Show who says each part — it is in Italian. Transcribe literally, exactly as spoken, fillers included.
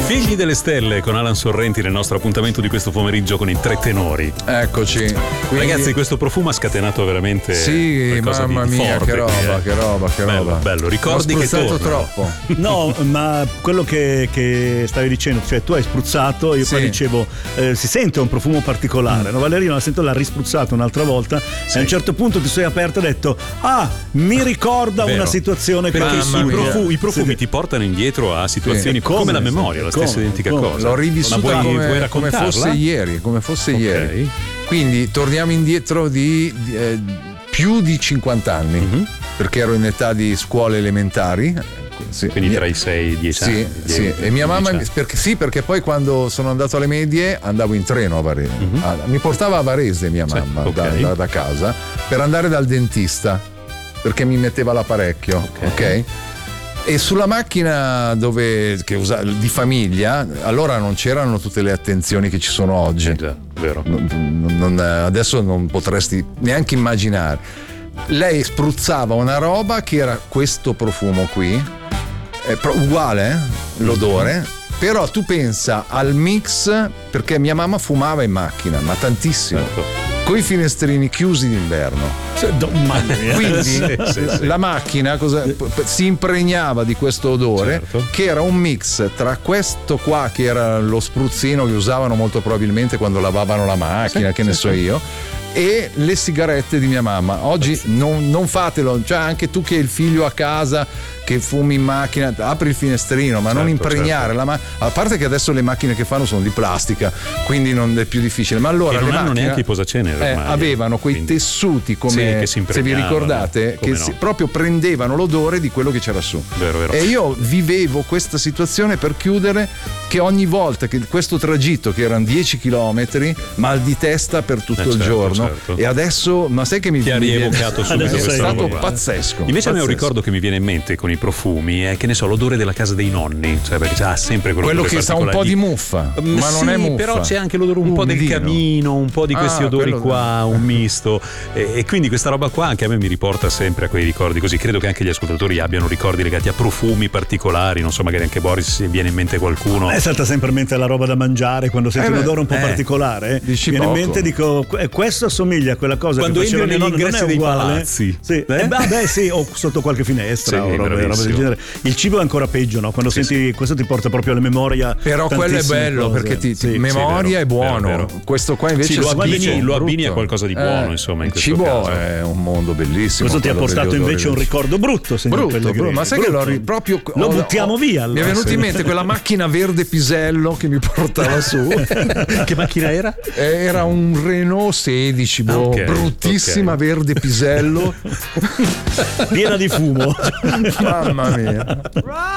Speaker 1: Figli delle stelle con Alan Sorrenti nel nostro appuntamento di questo pomeriggio con i tre tenori.
Speaker 2: Eccoci.
Speaker 1: Quindi... Ragazzi, questo profumo ha scatenato veramente.
Speaker 2: Sì, mamma
Speaker 1: di
Speaker 2: mia,
Speaker 1: forte,
Speaker 2: che roba,
Speaker 1: eh.
Speaker 2: che roba, che
Speaker 1: bello,
Speaker 2: roba.
Speaker 1: Bello, ricordi
Speaker 2: Ho
Speaker 1: che
Speaker 2: spruzzato
Speaker 1: tornano.
Speaker 2: troppo.
Speaker 3: No, ma quello che, che stavi dicendo, cioè tu hai spruzzato, io
Speaker 2: Sì.
Speaker 3: poi dicevo eh, si sente un profumo particolare, no? Valerino la sento, l'ha rispruzzato un'altra volta sì. E a un certo punto ti sei aperto e hai detto ah, mi ricorda
Speaker 1: Vero.
Speaker 3: una situazione che
Speaker 1: perché i, profu- i profumi
Speaker 3: sì.
Speaker 1: ti portano indietro a situazioni
Speaker 3: sì.
Speaker 1: come, come la memoria, la
Speaker 3: come,
Speaker 1: stessa identica
Speaker 3: come.
Speaker 1: cosa.
Speaker 2: L'ho rivissuta
Speaker 1: vuoi,
Speaker 2: come,
Speaker 1: vuoi
Speaker 2: come fosse ieri, come fosse
Speaker 1: okay.
Speaker 2: ieri. Quindi torniamo indietro di, di eh, più di cinquanta anni, mm-hmm. perché ero in età di scuole elementari. Sì.
Speaker 1: Quindi tra i sei e i dieci
Speaker 2: sì,
Speaker 1: anni.
Speaker 2: Sì, e mia mamma perché, sì, perché poi quando sono andato alle medie andavo in treno a Varese. Mm-hmm. Ah, mi portava a Varese mia mamma sì, okay. da, da, da casa per andare dal dentista perché mi metteva l'apparecchio, ok? okay? E sulla macchina dove, che usa, di famiglia, allora non c'erano tutte le attenzioni che ci sono oggi.
Speaker 1: Eh già, vero.
Speaker 2: Non, non, adesso non potresti neanche immaginare. Lei spruzzava una roba che era questo profumo qui, è uguale eh, l'odore, però tu pensa al mix, perché mia mamma fumava in macchina, ma tantissimo. Certo. Con i finestrini chiusi d'inverno. Quindi sì, sì, sì. la macchina cosa, si impregnava di questo odore, certo. che era un mix tra questo qua, che era lo spruzzino che usavano molto probabilmente quando lavavano la macchina, sì, che sì, ne so sì. io, e le sigarette di mia mamma. Oggi non, non fatelo, cioè anche tu che hai il figlio a casa che fumi in macchina, apri il finestrino, ma certo, non impregnare certo. la macchina. A parte che adesso le macchine che fanno sono di plastica, quindi non è più difficile. Ma allora
Speaker 1: e non
Speaker 2: le
Speaker 1: hanno
Speaker 2: macchine
Speaker 1: neanche i posaceneri
Speaker 2: eh, avevano quei quindi. tessuti come
Speaker 1: sì,
Speaker 2: se vi ricordate, che
Speaker 1: no.
Speaker 2: si, proprio prendevano l'odore di quello che c'era su.
Speaker 1: Vero, vero.
Speaker 2: E io vivevo questa situazione, per chiudere, che ogni volta che questo tragitto, che erano dieci chilometri, mal di testa per tutto eh, il
Speaker 1: certo,
Speaker 2: giorno.
Speaker 1: Certo.
Speaker 2: E adesso, ma sai che mi
Speaker 1: ti ha rievocato subito
Speaker 2: è stato
Speaker 1: qua.
Speaker 2: pazzesco.
Speaker 1: Invece
Speaker 2: pazzesco.
Speaker 1: a me un ricordo che mi viene in mente con i profumi è, che ne so, l'odore della casa dei nonni, cioè perché c'ha sempre quello,
Speaker 2: quello che sa un po' di muffa,
Speaker 1: mm,
Speaker 2: ma non
Speaker 1: sì,
Speaker 2: è muffa.
Speaker 1: Però c'è anche l'odore un po' del camino, un po' di questi
Speaker 2: ah,
Speaker 1: odori qua,
Speaker 2: da...
Speaker 1: un misto, e, e quindi questa roba qua anche a me mi riporta sempre a quei ricordi così. Credo che anche gli ascoltatori abbiano ricordi legati a profumi particolari, non so, magari anche Boris, se viene in mente qualcuno.
Speaker 3: Eh, salta sempre in mente la roba da mangiare quando senti
Speaker 2: eh
Speaker 3: un odore un po'
Speaker 1: eh,
Speaker 3: particolare,
Speaker 2: dici
Speaker 3: viene
Speaker 2: poco.
Speaker 3: in mente, dico, eh, questo assomiglia a quella cosa
Speaker 1: quando
Speaker 3: che facevano
Speaker 1: entrano
Speaker 3: i
Speaker 1: negli
Speaker 3: nonni, non è
Speaker 1: ingressi dei
Speaker 3: uguale.
Speaker 1: palazzi,
Speaker 3: sì.
Speaker 1: eh?
Speaker 3: eh, beh, beh, sì, o sotto qualche finestra,
Speaker 1: sì,
Speaker 3: o roba, roba del genere. Il cibo è ancora peggio, no? Quando
Speaker 1: sì,
Speaker 3: senti
Speaker 1: sì.
Speaker 3: questo ti porta proprio alla memoria.
Speaker 2: Però quello è bello
Speaker 3: cose.
Speaker 2: perché ti, ti
Speaker 3: sì,
Speaker 2: memoria
Speaker 3: sì,
Speaker 2: è buono.
Speaker 1: Vero, vero.
Speaker 2: Questo qua invece
Speaker 1: sì, lo, abbini,
Speaker 2: schifo,
Speaker 1: lo abbini
Speaker 2: brutto.
Speaker 1: a qualcosa di buono,
Speaker 2: eh,
Speaker 1: insomma, in
Speaker 2: il
Speaker 1: questo
Speaker 2: cibo
Speaker 1: caso.
Speaker 2: è un mondo bellissimo.
Speaker 3: Questo ti ha portato invece un ricordo brutto, signor
Speaker 2: brutto,
Speaker 3: Pellegrini.
Speaker 2: brutto, ma sai
Speaker 3: brutto.
Speaker 2: che l'ho ri- proprio
Speaker 3: lo
Speaker 2: ho,
Speaker 3: buttiamo
Speaker 2: ho,
Speaker 3: via allora.
Speaker 2: Mi è venuto in mente quella macchina verde pisello che mi portava su.
Speaker 3: Che macchina era?
Speaker 2: Era un Renault sedici, boh,
Speaker 1: okay,
Speaker 2: bruttissima, okay. Verde pisello,
Speaker 3: piena di fumo.
Speaker 2: Mamma mia.